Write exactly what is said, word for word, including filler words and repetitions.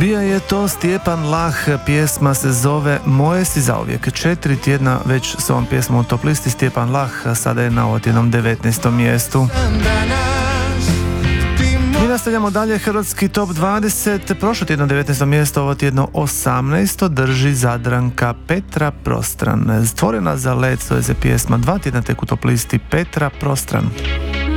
Bija je to Stjepan Lah, pjesma se zove Moje si zauvijek. Četiri tjedna već s ovom pjesmom u top listi. Stjepan Lah sada je na ovotjednom devetnaestom mjestu. Mi nastavljamo dalje, hrvatski top dvadeset. Prošlo tjedno devetnaesto mjesto, ovo tjedno osamnaesto drži Zadranka Petra Prostran. Stvorena za let, zove se pjesma, dva tjedna tek u top listi Petra Prostran.